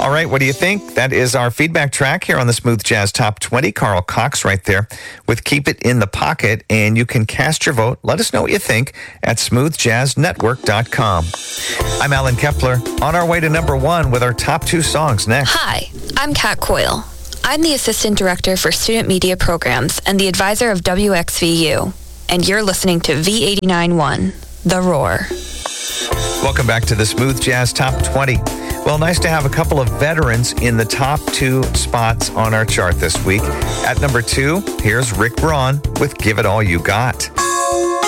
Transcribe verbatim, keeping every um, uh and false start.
All right, what do you think? That is our feedback track here on the Smooth Jazz Top twenty. Carl Cox right there with Keep It in the Pocket. And you can cast your vote. Let us know what you think at smooth jazz network dot com. I'm Alan Kepler, on our way to number one with our top two songs next. Hi, I'm Kat Coyle. I'm the Assistant Director for Student Media Programs and the advisor of W X V U. And you're listening to V eighty-nine point one, The Roar. Welcome back to the Smooth Jazz Top twenty. Well, nice to have a couple of veterans in the top two spots on our chart this week. At number two, here's Rick Braun with Give It All You Got.